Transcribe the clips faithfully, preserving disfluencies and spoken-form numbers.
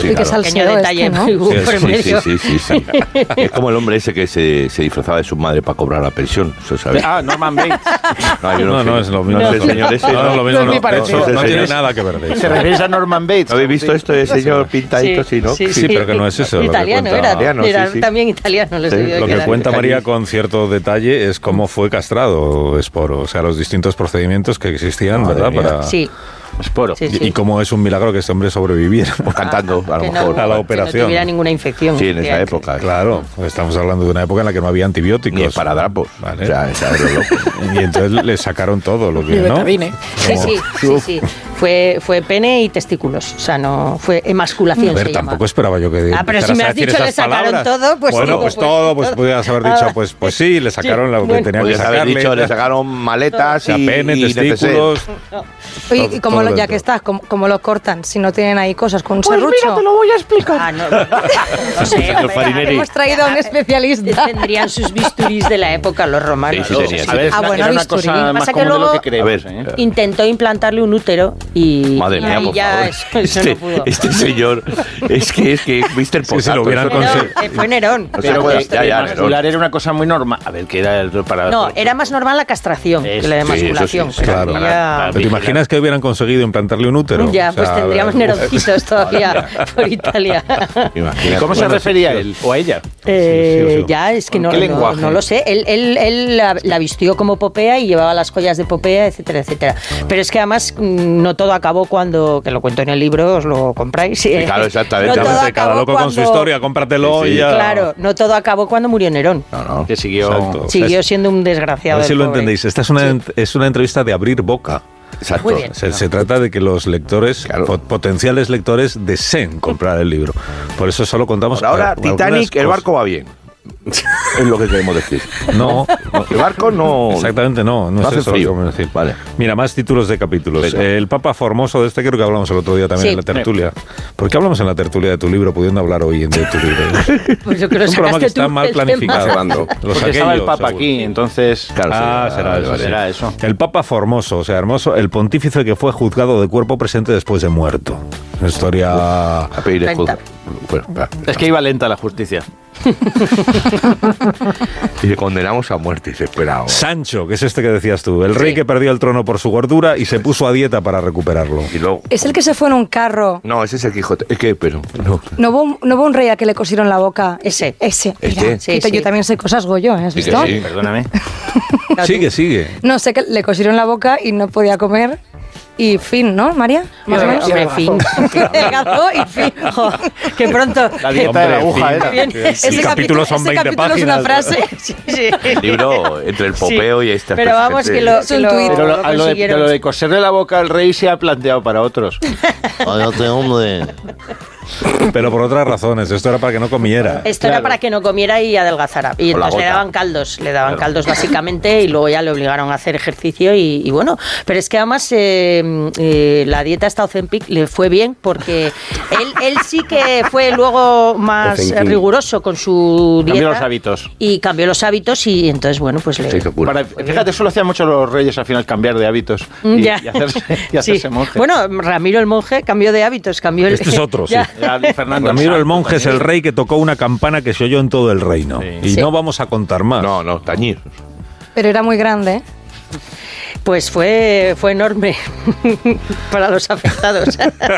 sí, claro. Pequeño detalle, este, ¿no? muy Sí, por sí, medio. sí, sí, sí, sí. Es como el hombre ese que se, se disfrazaba de su madre para cobrar la pensión, ¿eso sabes? Ah, Norman Bates. No, yo No, sé. no es lo mismo. No, es el señor ese. No, no es lo mismo. No es No, ni parecido. no, no No, tiene es- nada que ver de ¿Se eso. refiere a Norman Bates? ¿Habéis visto esto de señor pintadito? Sí, ¿no? Sí, Sí, pero que no es eso. lo que Italiano cuenta- era, Italiano, era sí, sí. también italiano. Les Sí, debió Lo que quedar. cuenta María con cierto detalle es cómo fue castrado Esporo, o sea, los distintos procedimientos que existían, Madre ¿verdad? mía. Para, Sí, Esporo. sí, y, sí. y cómo es un milagro que este hombre sobreviviera. O cantando, a lo Que mejor. no, a la que operación. no tuviera ninguna infección. Sí, en esa Que- época. Claro, pues estamos hablando de una época en la que no había antibióticos. Ni esparadrapos. Vale. O sea, esa es lo loco. Y entonces le sacaron todo lo que, Y ¿no? betadine. Sí, Como- sí, sí, sí. Fue, fue pene y testículos. O sea, no fue emasculación. A ver, se llama. tampoco esperaba yo que Ah, pero empezaras si me a has decir dicho esas le sacaron palabras. todo, pues bueno, digo, pues, pues todo, pues todo. podías haber dicho, pues, pues sí, le sacaron lo que bueno. tenía que Podrías haber sacarle. dicho, le sacaron maletas O sea, y pene, y testículos. Oye, todo- y como todo lo- ya dentro. que estás, como, como lo cortan, si no tienen ahí cosas con un Pues serrucho. mira, te lo voy a explicar. Ah, no, no sé, hombre, Farinelli. Hemos traído a un especialista. Tendrían sus bisturís de la época los romanos. Sí, sí, tenía, sí. A ver, es Ah, una- bueno, era una bisturí. cosa más Pasa que común de lo luego- que creemos. A ver, ¿eh? Intentó implantarle un útero y, Madre y mía, ahí por ya favor. eso, eso Este, no pudo. este señor, es que es que mister Sí, si lo Potato. hubieran eso- conseguido. Nerón, eh, fue Nerón. No se Pero puede- que ya, ya, emascular era una cosa muy normal. A ver, que era el para... No, era más normal la castración que la sí, eso emasculación. sí, pero claro. aquí ya- ¿Pero te imaginas que hubieran conseguido implantarle un útero? Ya, O sea, pues tendríamos neroncitos todavía por Italia. Imagínate. ¿Cómo se Bueno, refería él o a ella? Eh, Sí, sí, sí. Ya, es que ¿Con no, qué no, lenguaje? no lo sé. Él, él, él la, la vistió como Popea y llevaba las joyas de Popea, etcétera, etcétera. Pero es que además mm, no todo acabó cuando, que lo cuento en el libro, os lo compráis. Sí, claro, exactamente. No todo Cada acabó loco con su cuando- historia, cómpratelo Sí, sí. y ya. Claro, no todo acabó cuando murió Nerón. No, no. Que siguió... Exacto. Siguió siendo un A desgraciado. ver si el lo pobre. entendéis. Esta es una, es una entrevista de abrir boca. Exacto. Muy bien. Se, se trata de que los lectores, Claro. po- potenciales lectores, deseen comprar el libro. Por eso solo contamos. Por ahora, a- algunas Titanic, el cosas. barco va bien. Es lo que queremos decir. No, El barco no. exactamente no. No, No es hace eso lo que frío. queremos decir. Vale. Mira, más títulos de capítulos. Venga. El Papa Formoso, de este creo que hablamos el otro día también Sí. en la tertulia. ¿Por qué hablamos en la tertulia de tu libro, pudiendo hablar hoy de tu libro? Pues yo creo Es un que programa que sacaste está tú mal el tema. planificado. Llevando. Los Porque estaba el aquellos, Papa seguro. aquí, entonces... Claro, Ah, sí, será vale, eso, vale. sí. Era eso. El Papa Formoso, o sea, hermoso, el pontífice que fue juzgado de cuerpo presente después de muerto. Una historia... A pedir Venta. escudo. Bueno, va. Es que iba lenta la justicia. Y le condenamos a muerte, desesperado. Sancho, que es este que decías tú, el rey Sí. que perdió el trono por su gordura y se puso a dieta para recuperarlo. Y luego. Es el que se fue en un carro. No, ese es el Quijote. Es que, pero. No. ¿No hubo, un- no hubo un rey a que le cosieron la boca? Ese. Ese. ¿Este? Mira, Sí, quito, sí. yo también sé cosas, Goyo, ¿eh? ¿Has Sí que visto? sí. Perdóname. Sigue, sigue. No, sé que le cosieron la boca y no podía comer. Y fin, ¿no, María? Más o menos. Hombre, fin. Delgazó y fin. Jo, que pronto. La dieta de la aguja fin. era. Bien. El Ese capítulo son ese veinte capítulo es una páginas. frase. Sí, sí. El libro entre el popeo y esta. Pero vamos, que lo, Es que un lo, tuit. Pero lo, lo a lo de, consiguieron. de lo de coserle la boca al rey se ha planteado para otros. Cállate, hombre. Pero por otras razones, esto era para que no comiera. Esto era Claro. para que no comiera y adelgazara. Y Con la entonces le gota. daban caldos, le daban caldos básicamente y luego ya le obligaron a hacer ejercicio y, y bueno, pero es que además eh, eh, la dieta esta Ozempic le fue bien porque él, él sí que fue luego más Ozempic. riguroso con su dieta. Cambió los hábitos. Y cambió los hábitos y entonces, bueno, pues le... Se hizo cura. Para- fíjate, eso lo hacían mucho los reyes al final, cambiar de hábitos y, Ya. y hacerse, y Sí. hacerse monje. Bueno, Ramiro el monje cambió de hábitos, cambió el... Este es otro, sí. Ya. Ya, Fernando Ramiro el Santo monje es el rey que tocó una campana que se oyó en todo el reino. Sí. Y Sí. no vamos a contar más. No, no, tañir. Pero era muy grande, ¿eh? Pues fue, fue enorme para los afectados.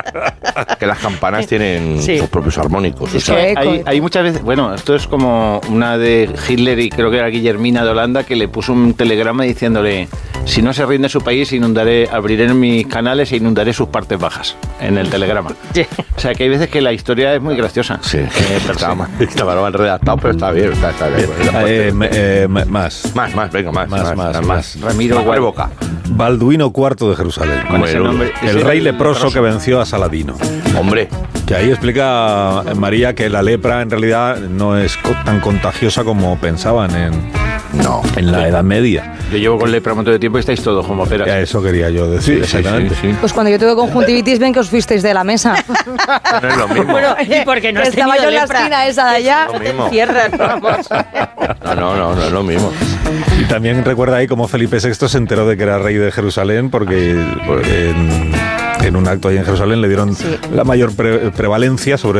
Que las campanas tienen Sí. sus propios armónicos. o Es sea, que eco, hay, eco. hay muchas veces, bueno, esto es como una de Hitler y creo que era Guillermina de Holanda que le puso un telegrama diciéndole: si no se rinde su país, inundaré, abriré mis canales e inundaré sus partes bajas en el telegrama. Sí. O sea que hay veces que la historia es muy graciosa. Sí, Eh, per se. estaba mal, estaba mal redactado, pero está bien. Está, está bien. Eh, me- eh, me- más. Más, más, venga, más. Más, más, más. Ramiro Abre Guay- boca. Balduino cuarto de Jerusalén. Con ese Bueno, nombre. El Ese rey era leproso que venció a Saladino. Hombre, Que ahí explica eh, María que la lepra en realidad no es co- tan contagiosa como pensaban en, no. en la Edad Media. Yo llevo con lepra un montón de tiempo y estáis todos como peras. A eso quería yo decir, Sí, sí, exactamente. sí, sí. Pues cuando yo tuve conjuntivitis, ven que os fuisteis de la mesa. No es lo mismo. Bueno, y porque no has Estaba tenido yo en la lepra. esquina esa de allá. Lo Te mismo. encierran, vamos. No, no, no, no es lo mismo. Y también recuerda ahí cómo Felipe sexto se enteró de que era rey de Jerusalén porque en, en un acto ahí en Jerusalén le dieron Sí. la mayor pre- prevalencia sobre